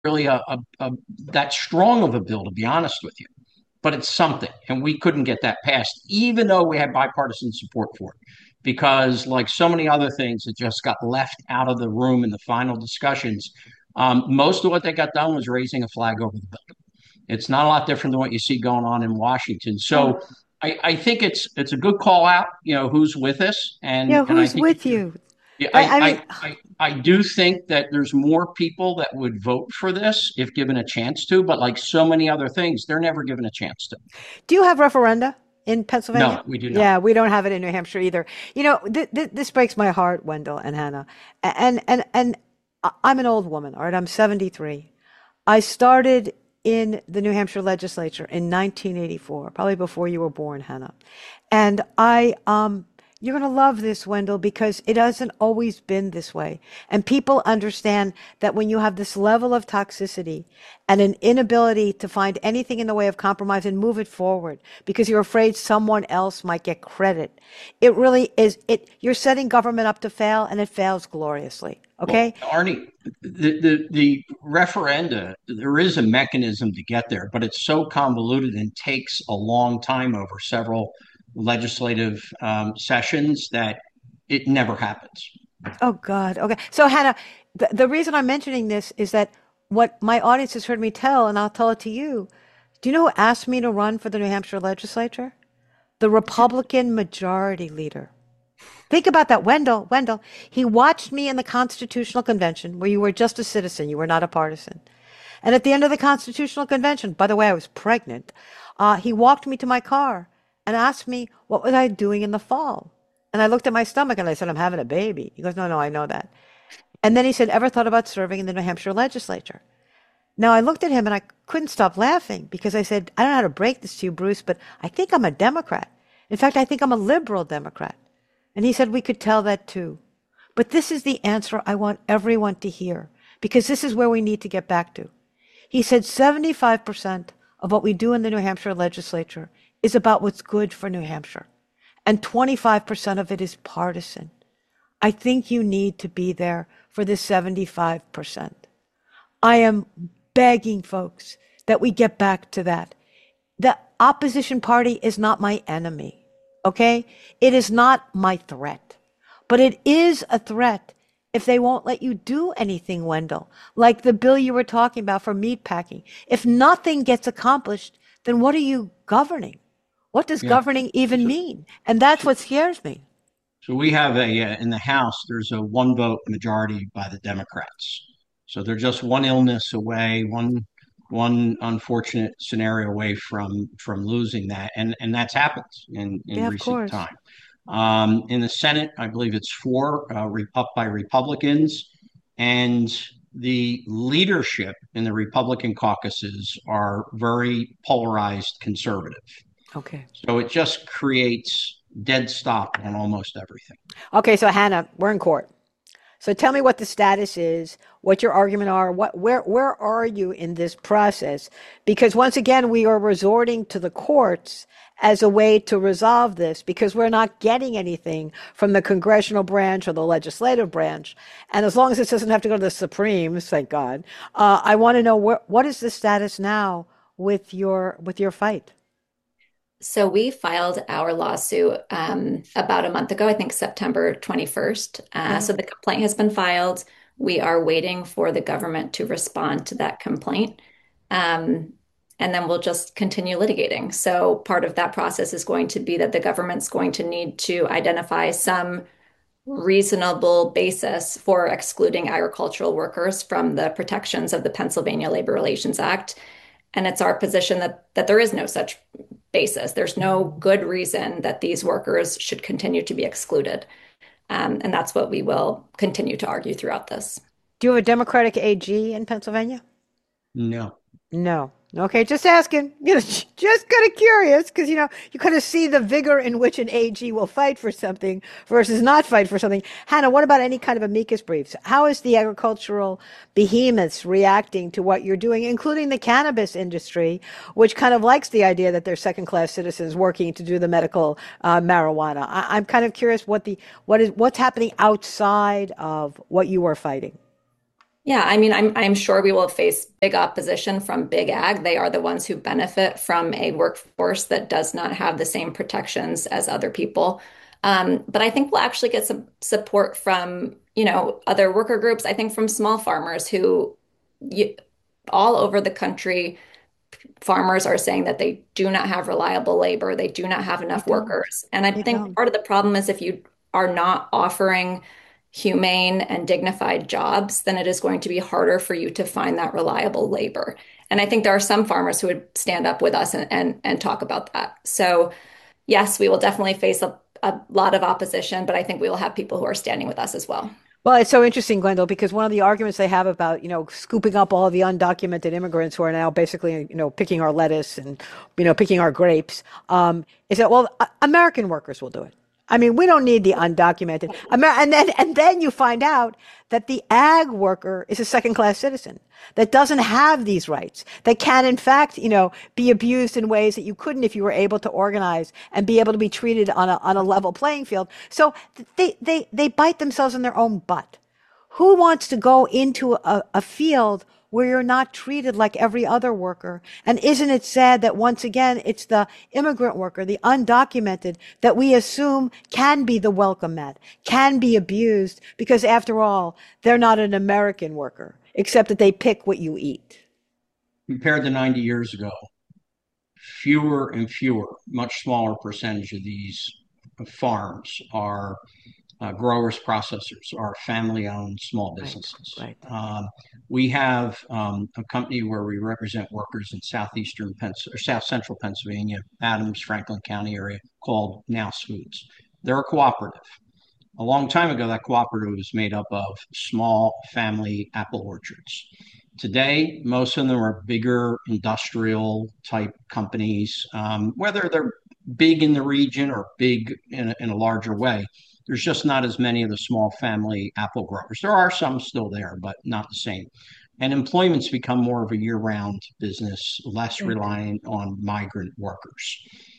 really that strong of a bill, to be honest with you. But it's something, and we couldn't get that passed, even though we had bipartisan support for it, because like so many other things, it just got left out of the room in the final discussions. Most of what they got done was raising a flag over the bill. It's not a lot different than what you see going on in Washington. Oh, So I think it's a good call out, who's with us, yeah, and I who's think with you? yeah, I mean, I do think that there's more people that would vote for this if given a chance to, but like so many other things, they're never given a chance to. do you have referenda in Pennsylvania? No, we do not. Yeah, we don't have it in New Hampshire either. This breaks my heart, Wendell and Hannah. I'm an old woman, all right? I'm 73. I started in the New Hampshire legislature in 1984, probably before you were born, Hannah. And you're going to love this, Wendell, because it hasn't always been this way. And people understand that when you have this level of toxicity and an inability to find anything in the way of compromise and move it forward because you're afraid someone else might get credit, it really is, you're setting government up to fail, and it fails gloriously. Well, Okay? Arnie, the referenda, there is a mechanism to get there, but it's so convoluted and takes a long time over several legislative sessions that it never happens. Oh God. Okay. So Hannah, the reason I'm mentioning this is that what my audience has heard me tell, and I'll tell it to you. Do you know who asked me to run for the New Hampshire legislature? The Republican majority leader. Think about that, Wendell. Wendell. He watched me in the Constitutional Convention where you were just a citizen, you were not a partisan. And at the end of the Constitutional Convention, by the way, I was pregnant, he walked me to my car and asked me what was I doing in the fall. And I looked at my stomach and I said, I'm having a baby. He goes, no, no, I know that. And then he said, ever thought about serving in the New Hampshire legislature? Now I looked at him and I couldn't stop laughing because I said, I don't know how to break this to you, Bruce, but I think I'm a Democrat. In fact, I think I'm a liberal Democrat. And he said, we could tell that too. But this is the answer I want everyone to hear because this is where we need to get back to. He said 75% of what we do in the New Hampshire legislature is about what's good for New Hampshire, and 25% of it is partisan. I think you need to be there for the 75%. I am begging folks that we get back to that. The opposition party is not my enemy, okay? It is not my threat, but it is a threat if they won't let you do anything, Wendell, like the bill you were talking about for meat packing. If nothing gets accomplished, then what are you governing? What does Yeah. governing even So, mean? And that's so, what scares me. so we have in the House, there's a one vote majority by the Democrats. So they're just one illness away, one unfortunate scenario away from losing that, and that's happened in Yeah, of recent course. time. In the Senate, I believe it's four, up by Republicans, and the leadership in the Republican caucuses are very polarized conservative. Okay. So it just creates dead stop on almost everything. Okay, so Hannah, we're in court. So tell me what the status is, what your argument are, where are you in this process? Because once again, we are resorting to the courts as a way to resolve this because we're not getting anything from the congressional branch or the legislative branch. And as long as it doesn't have to go to the Supremes, thank God, I want to know what is the status now with your fight? So we filed our lawsuit about a month ago, I think September 21st. Okay. So the complaint has been filed. We are waiting for the government to respond to that complaint. Um, and then we'll just continue litigating. So part of that process is going to be that the government's going to need to identify some reasonable basis for excluding agricultural workers from the protections of the Pennsylvania Labor Relations Act. And it's our position that there is no such basis. There's no good reason that these workers should continue to be excluded. And that's what we will continue to argue throughout this. Do you have a Democratic AG in Pennsylvania? No. No. Okay, just asking. Just kind of curious because you kind of see the vigor in which an AG will fight for something versus not fight for something. Hannah, what about any kind of amicus briefs? How is the agricultural behemoths reacting to what you're doing, including the cannabis industry, which kind of likes the idea that they're second-class citizens working to do the medical marijuana? I'm kind of curious what's happening outside of what you are fighting. Yeah, I mean, I'm sure we will face big opposition from big ag. They are the ones who benefit from a workforce that does not have the same protections as other people. But I think we'll actually get some support from, other worker groups. I think from small farmers who, you, all over the country, farmers are saying that they do not have reliable labor, they do not have They enough don't. workers. And I They think don't. part of the problem is if you are not offering humane and dignified jobs, then it is going to be harder for you to find that reliable labor. And I think there are some farmers who would stand up with us and talk about that. So, yes, we will definitely face a lot of opposition, but I think we will have people who are standing with us as well. Well, it's so interesting, Gwendol, because one of the arguments they have about, scooping up all of the undocumented immigrants who are now basically, picking our lettuce and, picking our grapes, is that, well, American workers will do it. I mean, we don't need the undocumented. And then you find out that the ag worker is a second-class citizen that doesn't have these rights, that can, in fact, be abused in ways that you couldn't if you were able to organize and be able to be treated on a level playing field. So they bite themselves in their own butt. Who wants to go into a field where you're not treated like every other worker? And isn't it sad that once again, it's the immigrant worker, the undocumented, that we assume can be the welcome mat, can be abused, because after all, they're not an American worker, except that they pick what you eat. Compared to 90 years ago, fewer and fewer, much smaller percentage of these farms are growers, processors, are family-owned small Right, businesses. right. We have a company where we represent workers in South Central Pennsylvania, Adams, Franklin County area, called Nouse Foods. They're a cooperative. A long time ago, that cooperative was made up of small family apple orchards. Today, most of them are bigger industrial type companies, whether they're big in the region or big in a larger way. There's just not as many of the small family apple growers. There are some still there, but not the same. And employment's become more of a year-round business, less Right. reliant on migrant workers.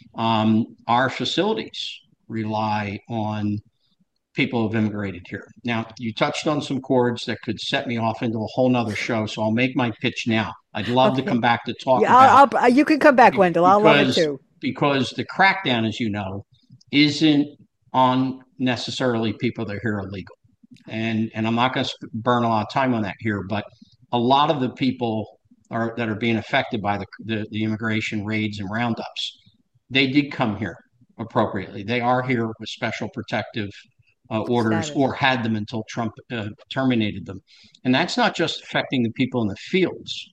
Our facilities rely on people who've immigrated here. Now, you touched on some chords that could set me off into a whole nother show, so I'll make my pitch now. I'd love to come Okay. back to talk Yeah, about you can come back, Wendell. I'll love it because too. the crackdown, as you know, isn't on necessarily people that are here illegal. And I'm not going to burn a lot of time on that here, but a lot of the people that are being affected by the immigration raids and roundups, they did come here appropriately. They are here with special protective orders Status. or had them until Trump terminated them. And that's not just affecting the people in the fields,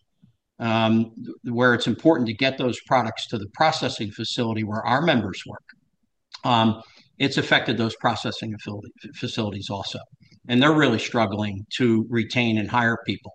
where it's important to get those products to the processing facility where our members work. It's affected those processing facilities also. And they're really struggling to retain and hire people.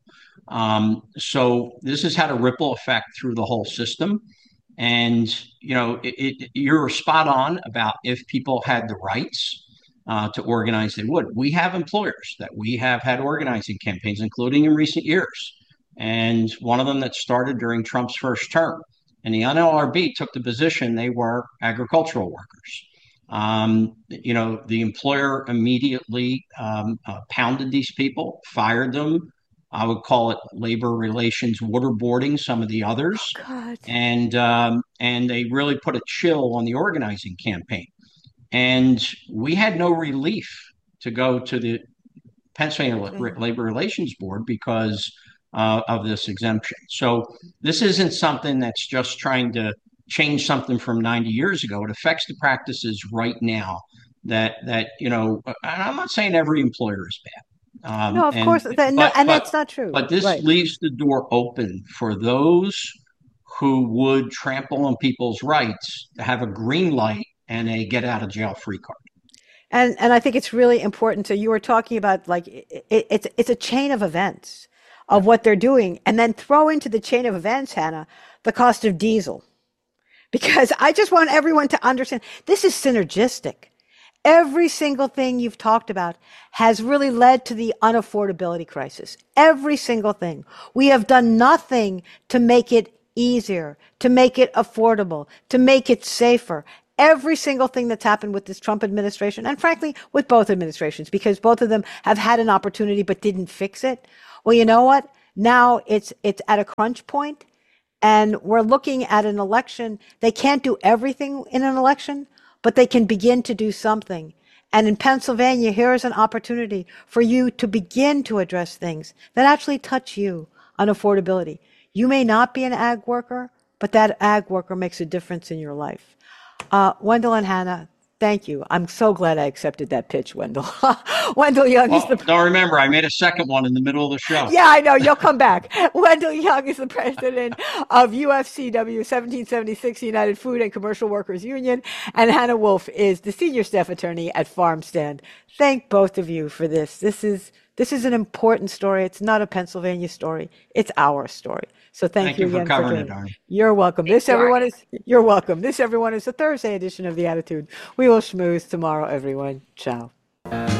So this has had a ripple effect through the whole system. And you're spot on about if people had the rights to organize, they would. We have employers that we have had organizing campaigns, including in recent years. And one of them that started during Trump's first term. And the NLRB took the position they were agricultural workers. The employer immediately pounded these people, fired them. I would call it labor relations waterboarding some of the others, Oh, God. and they really put a chill on the organizing campaign. And we had no relief to go to the Pennsylvania Labor Relations Board because of this exemption. So this isn't something that's just trying to change something from 90 years ago. It affects the practices right now and I'm not saying every employer is bad. No, of course. No, and that's not true. But this Right. leaves the door open for those who would trample on people's rights to have a green light and a get out of jail free card. And I think it's really important. So you were talking about like it's a chain of events of what they're doing, and then throw into the chain of events, Hannah, the cost of diesel. Because I just want everyone to understand this is synergistic. Every single thing you've talked about has really led to the unaffordability crisis. Every single thing. We have done nothing to make it easier, to make it affordable, to make it safer. Every single thing that's happened with this Trump administration, and frankly, with both administrations, because both of them have had an opportunity but didn't fix it. Well, you know what? Now it's at a crunch point, and we're looking at an election. They can't do everything in an election, but they can begin to do something. And in Pennsylvania, here is an opportunity for you to begin to address things that actually touch you on affordability. You may not be an ag worker, but that ag worker makes a difference in your life. Wendell and Hannah, thank you. I'm so glad I accepted that pitch, Wendell. Wendell Young is Well, the don't remember, I made a second one in the middle of the show. Yeah, I know. You'll come back. Wendell Young is the president of UFCW 1776 United Food and Commercial Workers Union, and Hannah Wolf is the senior staff attorney at FarmStand. Thank both of you for this. This is an important story. It's not a Pennsylvania story. It's our story. So thank you for again covering doing it, Arnie. You're welcome. You're welcome. This everyone is the Thursday edition of The Attitude. We will schmooze tomorrow, everyone. Ciao.